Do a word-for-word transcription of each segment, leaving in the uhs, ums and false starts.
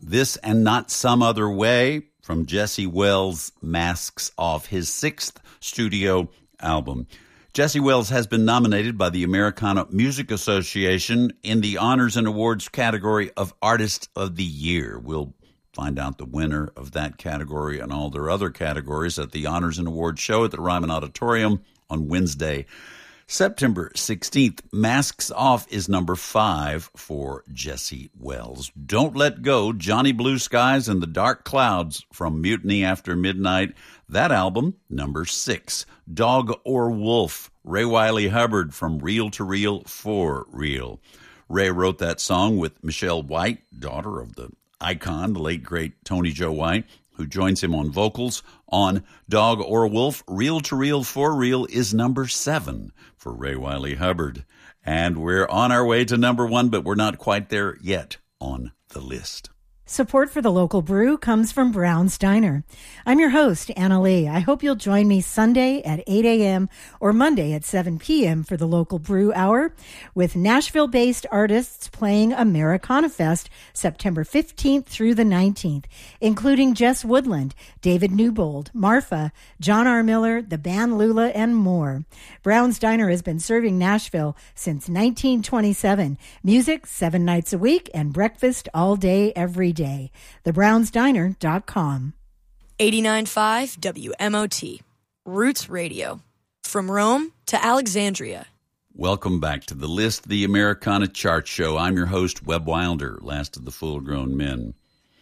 This and Not Some Other Way from Jesse Wells' Masks Off, his sixth studio album. Jesse Wells has been nominated by the Americana Music Association in the Honors and Awards category of Artist of the Year. We'll find out the winner of that category and all their other categories at the Honors and Awards show at the Ryman Auditorium on Wednesday, September sixteenth. Masks Off is number five for Jesse Wells. Don't Let Go, Johnny Blue Skies and the Dark Clouds from Mutiny After Midnight. That album, number six. Dog or Wolf, Ray Wiley Hubbard from Reel to Reel for Real. Ray wrote that song with Michelle White, daughter of the icon, the late great Tony Joe White, who joins him on vocals on Dog or Wolf. Reel to Reel for Real is number seven for Ray Wiley Hubbard. And we're on our way to number one, but we're not quite there yet on the list. Support for the local brew comes from Brown's Diner. I'm your host, Anna Lee. I hope you'll join me Sunday at eight a.m. or Monday at seven p.m. for the local brew hour with Nashville-based artists playing Americana Fest September fifteenth through the nineteenth, including Jess Woodland, David Newbold, Marfa, John R. Miller, the band Lula, and more. Brown's Diner has been serving Nashville since nineteen twenty-seven. Music seven nights a week and breakfast all day, every day. Day. the browns diner dot com. eighty-nine point five W M O T, Roots Radio. From Rome to Alexandria. Welcome back to The List, the Americana Chart Show. I'm your host, Webb Wilder, last of the full-grown men.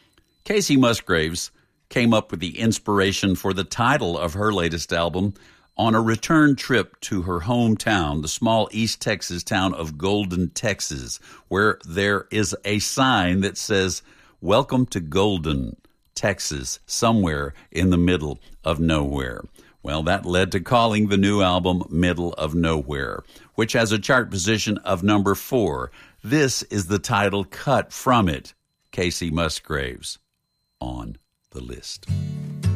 Casey Musgraves came up with the inspiration for the title of her latest album on a return trip to her hometown, the small East Texas town of Golden, Texas, where there is a sign that says, "Welcome to Golden, Texas," somewhere in the middle of nowhere. Well, that led to calling the new album Middle of Nowhere, which has a chart position of number four. This is the title cut from it, Casey Musgraves, On the List.